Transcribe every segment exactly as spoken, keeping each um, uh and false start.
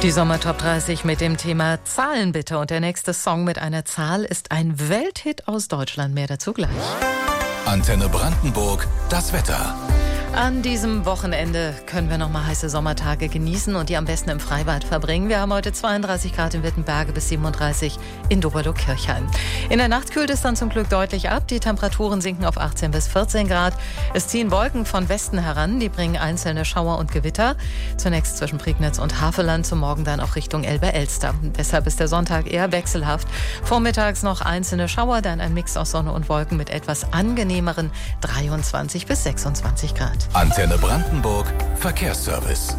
Die Sommer-Top dreißig mit dem Thema Zahlen bitte. Und der nächste Song mit einer Zahl ist ein Welthit aus Deutschland. Mehr dazu gleich. Antenne Brandenburg, das Wetter. An diesem Wochenende können wir noch mal heiße Sommertage genießen und die am besten im Freibad verbringen. Wir haben heute zweiunddreißig Grad in Wittenberge bis siebenunddreißig in Doberlo-Kirchheim. In der Nacht kühlt es dann zum Glück deutlich ab. Die Temperaturen sinken auf achtzehn bis vierzehn Grad. Es ziehen Wolken von Westen heran. Die bringen einzelne Schauer und Gewitter. Zunächst zwischen Prignitz und Havelland, zum Morgen dann auch Richtung Elbe-Elster. Deshalb ist der Sonntag eher wechselhaft. Vormittags noch einzelne Schauer, dann ein Mix aus Sonne und Wolken mit etwas angenehmeren dreiundzwanzig bis sechsundzwanzig Grad. Antenne Brandenburg, Verkehrsservice.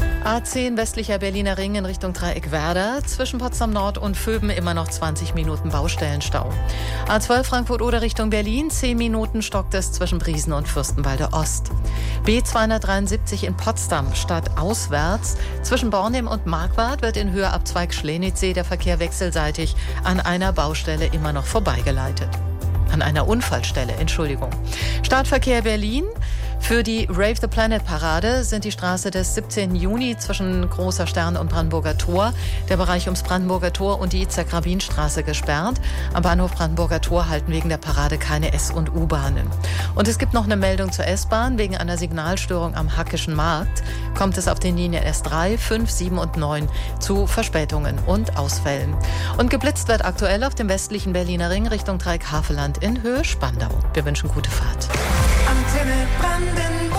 A zehn westlicher Berliner Ring in Richtung Dreieck Werder. Zwischen Potsdam Nord und Vöben immer noch zwanzig Minuten Baustellenstau. A zwölf Frankfurt-Oder Richtung Berlin. zehn Minuten stockt es zwischen Briesen und Fürstenwalde Ost. B zweihundertdreiundsiebzig in Potsdam stadtauswärts. Zwischen Bornheim und Marquardt wird in Höhe Abzweig Schlenitzsee der Verkehr wechselseitig an einer Baustelle immer noch vorbeigeleitet. An einer Unfallstelle, Entschuldigung. Startverkehr Berlin. Für die Rave the Planet Parade sind die Straße des siebzehnten Juni zwischen Großer Stern und Brandenburger Tor, der Bereich ums Brandenburger Tor und die Itzek-Rabin-Straße gesperrt. Am Bahnhof Brandenburger Tor halten wegen der Parade keine S- und U-Bahnen. Und es gibt noch eine Meldung zur S-Bahn. Wegen einer Signalstörung am Hackischen Markt kommt es auf den Linien S drei, fünf, sieben und neun zu Verspätungen und Ausfällen. Und geblitzt wird aktuell auf dem westlichen Berliner Ring Richtung Dreieck-Havelland in Höhe Spandau. Wir wünschen gute Fahrt. Antenne Brandenburg.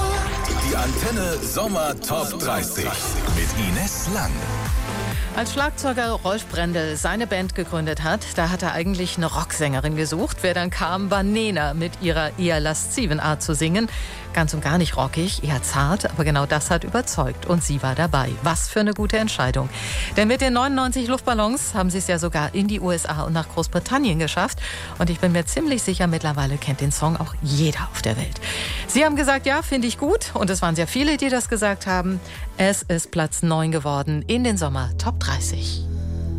Die Antenne Sommer Top dreißig mit Ines Lang. Als Schlagzeuger Rolf Brendel seine Band gegründet hat, da hat er eigentlich eine Rocksängerin gesucht. Wer dann kam, war Nena mit ihrer eher lasziven Art zu singen. Ganz und gar nicht rockig, eher zart, aber genau das hat überzeugt. Und sie war dabei. Was für eine gute Entscheidung. Denn mit den neunundneunzig Luftballons haben sie es ja sogar in die U S A und nach Großbritannien geschafft. Und ich bin mir ziemlich sicher, mittlerweile kennt den Song auch jeder auf der Welt. Sie haben gesagt, ja, finde ich gut. Und es waren sehr viele, die das gesagt haben. Es ist Platz neun geworden in den Sommer Top dreißig.